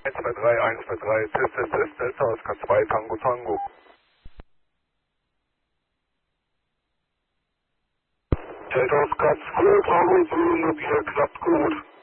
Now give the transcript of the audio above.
123, Test, Delta, SK2, Tango, Tango. Delta, SK2, Tango, Süden, hier klappt gut.